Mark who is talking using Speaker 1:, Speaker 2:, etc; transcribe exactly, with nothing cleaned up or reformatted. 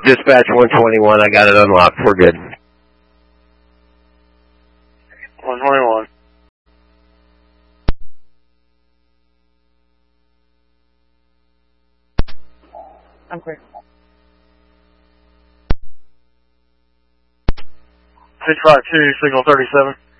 Speaker 1: Dispatch one twenty-one, I got it unlocked. We're good.
Speaker 2: one twenty-one.
Speaker 3: I'm clear.
Speaker 2: six five two, signal thirty-seven.